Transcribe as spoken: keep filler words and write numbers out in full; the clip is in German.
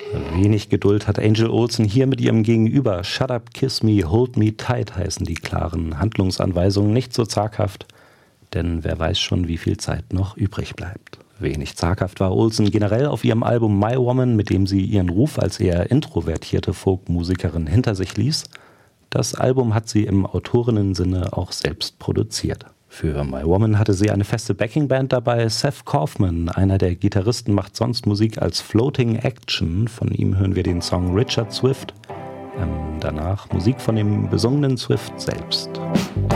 Wenig Geduld hat Angel Olsen hier mit ihrem Gegenüber. Shut up, kiss me, hold me tight heißen die klaren Handlungsanweisungen, nicht so zaghaft, denn wer weiß schon, wie viel Zeit noch übrig bleibt. Wenig zaghaft war Olsen generell auf ihrem Album My Woman, mit dem sie ihren Ruf als eher introvertierte Folkmusikerin hinter sich ließ. Das Album hat sie im Autorinnen-Sinne auch selbst produziert. Für My Woman hatte sie eine feste Backingband dabei. Seth Kaufman, einer der Gitarristen, macht sonst Musik als Floating Action. Von ihm hören wir den Song Richard Swift. Ähm, danach Musik von dem besungenen Swift selbst.